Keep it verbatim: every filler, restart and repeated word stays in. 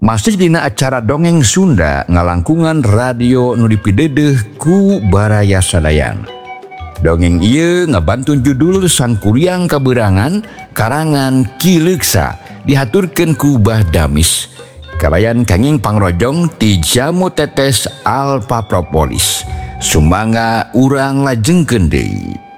Masih dina acara dongeng Sunda ngalangkungan radio nu dipidedeh ku Baraya Sadayan. Dongeng ieu ngabantun judul Sang Kuryang Kaberangan karangan Ki Leuksa dihaturkeun ku Bah Damis. Kalayan kanging pangrojong ti Jamu Tetes Alpa Propolis. Sumangga urang lajengkeun deui.